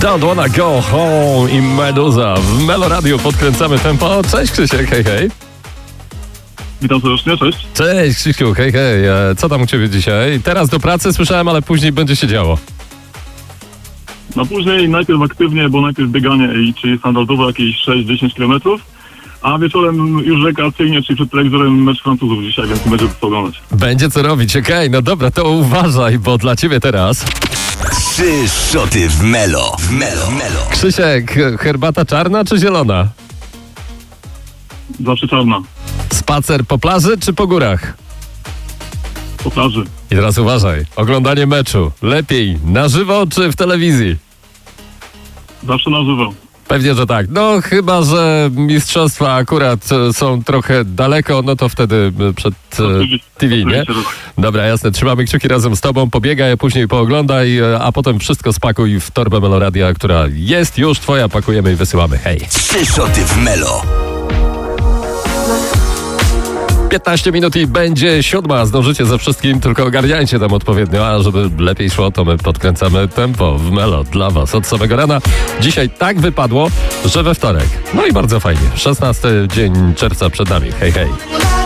Don't Wanna Go Home i Meduza. W Melo Radio podkręcamy tempo. Cześć Krzysiek, hej, hej. Witam serdecznie, cześć. Cześć Krzysiu, hej, hej. Co tam u Ciebie dzisiaj? Teraz do pracy słyszałem, ale później będzie się działo. No później najpierw aktywnie, bo najpierw bieganie, czyli standardowo jakieś 6-10 km, a wieczorem już rekreacyjnie, czyli przed telewizorem mecz Francuzów dzisiaj, więc będzie to oglądać. Będzie co robić, okej, no dobra, to uważaj, bo dla Ciebie teraz... 3 szoty w Melo. Krzysiek, herbata czarna czy zielona? Zawsze czarna, Spacer po plaży czy po górach? po plaży. I teraz uważaj, oglądanie meczu. Lepiej na żywo czy w telewizji? Zawsze na żywo. Pewnie, że tak. No chyba, że mistrzostwa akurat są trochę daleko, no to wtedy przed TV, nie? Oczywiście, że tak. Dobra, jasne. Trzymamy kciuki razem z Tobą. Pobiegaj, później pooglądaj, a potem wszystko spakuj w torbę Meloradia, która jest już Twoja. Pakujemy i wysyłamy. Hej. 3 szoty w Melo. 15 minut i będzie 7. Zdążycie ze wszystkim, tylko ogarniajcie tam odpowiednio, a żeby lepiej szło, to my podkręcamy tempo w Melo dla Was od samego rana. Dzisiaj tak wypadło, że we wtorek. No i bardzo fajnie. 16 dzień czerwca przed nami. Hej, hej.